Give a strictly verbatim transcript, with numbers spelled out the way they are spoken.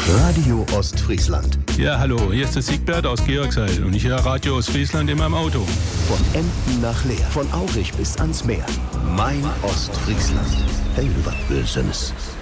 Radio Ostfriesland. Ja, hallo, hier ist der Siegbert aus Georgsheil und ich höre Radio Ostfriesland in meinem Auto. Von Emden nach Leer, von Aurich bis ans Meer. Mein Ostfriesland. Hey, was Böses.